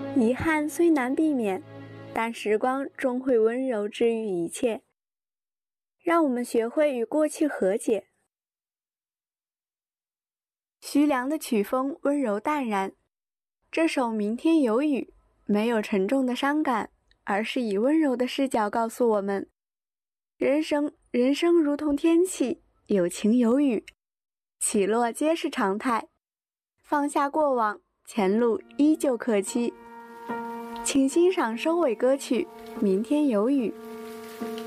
遗憾虽难避免，但时光终会温柔治愈一切。让我们学会与过去和解。徐良的曲风温柔淡然，这首《明天有雨》没有沉重的伤感，而是以温柔的视角告诉我们，人生如同天气，有晴有雨，起落皆是常态，放下过往，前路依旧可期。请欣赏收尾歌曲《明天有雨》。